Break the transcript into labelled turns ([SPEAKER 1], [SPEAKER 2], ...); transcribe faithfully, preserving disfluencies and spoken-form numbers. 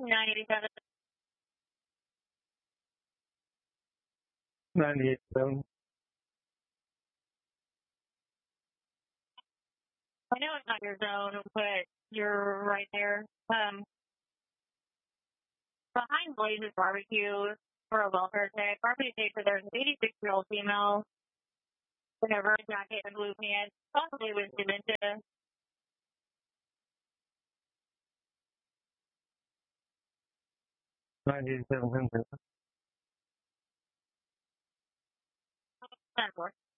[SPEAKER 1] nine eighty-seven.
[SPEAKER 2] ninety-eight-seven.
[SPEAKER 1] I know it's not your zone, but you're right there. Um, behind Blazes Barbecue for a welfare check. Property paper, there's an eighty-six-year-old female in a red jacket and blue pants, possibly with dementia.
[SPEAKER 2] ninety-seven hundred.
[SPEAKER 1] ten four.